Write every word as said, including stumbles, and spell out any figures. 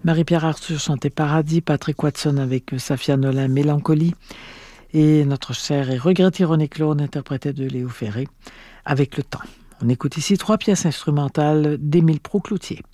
Marie-Pierre Arthur chantait Paradis, Patrick Watson avec Safia Nolin, Mélancolie, et notre cher et regretté René Claude interprétait de Léo Ferré, Avec le temps. On écoute ici trois pièces instrumentales d'Émile Proucloutier.